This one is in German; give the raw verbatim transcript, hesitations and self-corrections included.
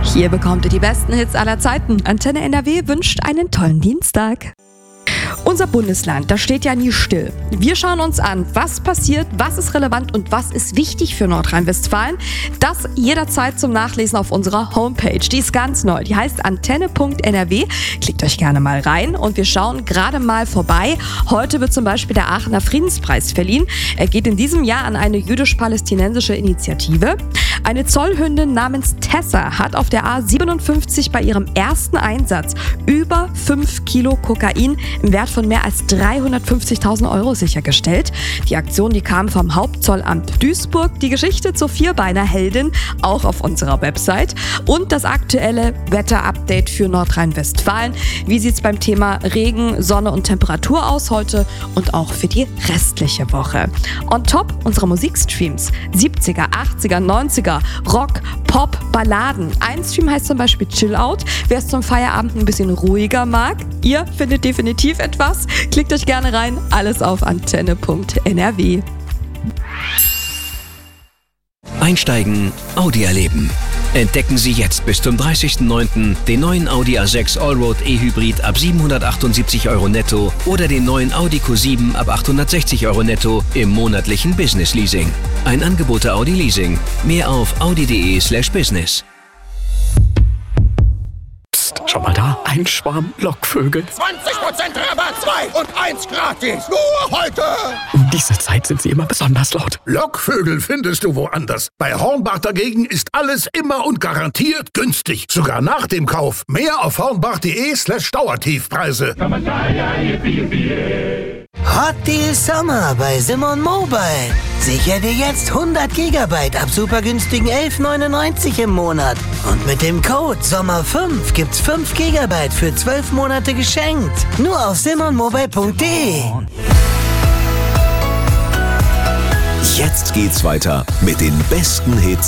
Hier bekommt ihr die besten Hits aller Zeiten. Antenne N R W wünscht einen tollen Dienstag. Unser Bundesland, das steht ja nie still. Wir schauen uns an, was passiert, was ist relevant und was ist wichtig für Nordrhein-Westfalen. Das jederzeit zum Nachlesen auf unserer Homepage. Die ist ganz neu, die heißt antenne punkt n r w. Klickt euch gerne mal rein und wir schauen gerade mal vorbei. Heute wird zum Beispiel der Aachener Friedenspreis verliehen. Er geht in diesem Jahr an eine jüdisch-palästinensische Initiative. Eine Zollhündin namens Tessa hat auf der A siebenundfünfzig bei ihrem ersten Einsatz über fünf Kilo Kokain im Wert von mehr als dreihundertfünfzigtausend Euro sichergestellt. Die Aktion, die kam vom Hauptzollamt Duisburg. Die Geschichte zur Vierbeiner-Heldin auch auf unserer Website. Und das aktuelle Wetter-Update für Nordrhein-Westfalen. Wie sieht es beim Thema Regen, Sonne und Temperatur aus heute und auch für die restliche Woche? On top unsere Musikstreams. siebziger, achtziger, neunziger, Rock, Pop, Balladen. Ein Stream heißt zum Beispiel Chill Out. Wer es zum Feierabend ein bisschen ruhiger mag, ihr findet definitiv etwas. Klickt euch gerne rein. Alles auf antenne punkt n r w. Einsteigen, Audi erleben. Entdecken Sie jetzt bis zum dreißigsten neunten den neuen Audi A sechs Allroad E-Hybrid ab siebenhundertachtundsiebzig Euro netto oder den neuen Audi Q sieben ab achthundertsechzig Euro netto im monatlichen Business Leasing. Ein Angebot der Audi Leasing. Mehr auf audi punkt de slash business. Schau mal da, ein Schwarm Lockvögel. zwanzig Prozent Rabatt, zwei und eins gratis. Nur heute. Um diese Zeit sind sie immer besonders laut. Lockvögel findest du woanders. Bei Hornbach dagegen ist alles immer und garantiert günstig. Sogar nach dem Kauf. Mehr auf hornbach punkt de slash Dauertiefpreise. Hot Deal Sommer bei Simon Mobile. Sicher dir jetzt hundert Gigabyte ab super günstigen elf neunundneunzig im Monat. Und mit dem Code Sommer fünf gibt's fünf Gigabyte für zwölf Monate geschenkt. Nur auf simon mobile punkt de. Jetzt geht's weiter mit den besten Hits